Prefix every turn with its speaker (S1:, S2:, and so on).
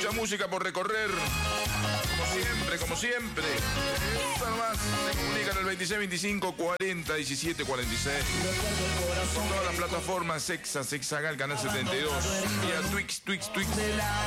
S1: mucha música por recorrer. Como siempre. Eso nomás. Se comunican al 2625 40 17 46. Con todas las plataformas, Sexagal, Canal 72. Y a Twix.